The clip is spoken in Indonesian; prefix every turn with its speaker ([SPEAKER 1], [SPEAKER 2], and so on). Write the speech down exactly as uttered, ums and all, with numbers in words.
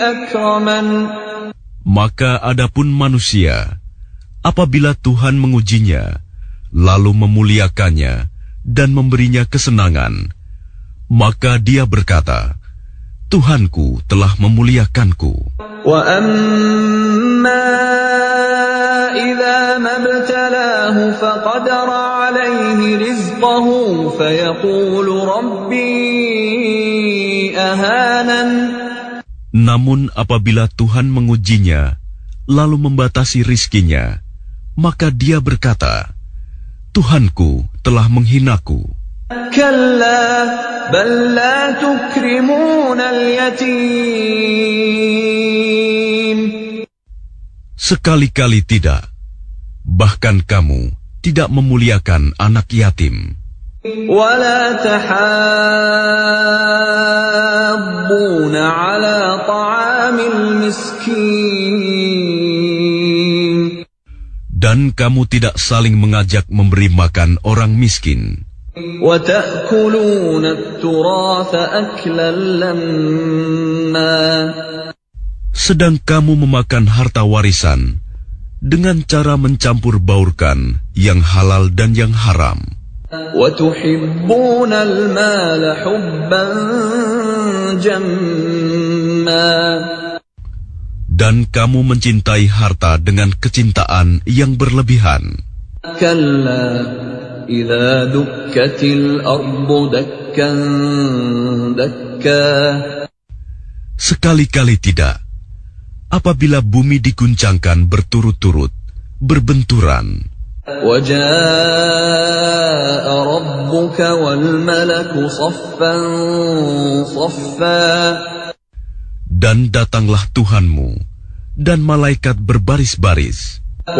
[SPEAKER 1] أكرمن.
[SPEAKER 2] Maka adapun manusia, apabila Tuhan mengujinya, lalu memuliakannya dan memberinya kesenangan, maka dia berkata, Tuhanku telah memuliakanku.
[SPEAKER 1] Wa amma idza mabtalahu faqadara alayhi rizqahu fayaqulu rabbi ahanan.
[SPEAKER 2] Namun apabila Tuhan mengujinya, lalu membatasi rizkinya, maka dia berkata, Tuhanku telah menghinaku.
[SPEAKER 1] Kalla bal la tukrimuna al-yatim.
[SPEAKER 2] Sekali-kali tidak. Bahkan kamu tidak memuliakan anak yatim.
[SPEAKER 1] ولا تحاضون على طعام المسكين.
[SPEAKER 2] Dan kamu tidak saling mengajak memberi makan orang miskin.
[SPEAKER 1] وتأكلون التراث أكلا لما.
[SPEAKER 2] Sedang kamu memakan harta warisan dengan cara mencampur baurkan yang halal dan yang haram.
[SPEAKER 1] وتحبون المال حبا جما.
[SPEAKER 2] Dan kamu mencintai harta dengan kecintaan yang berlebihan.
[SPEAKER 1] كلا إذا دكت الأرض دكا دكا.
[SPEAKER 2] Sekali-kali tidak. Apabila bumi diguncangkan berturut-turut, berbenturan.
[SPEAKER 1] وجاء ربك والملك صفا صفا.
[SPEAKER 2] Dan datanglah Tuhanmu dan malaikat berbaris-baris.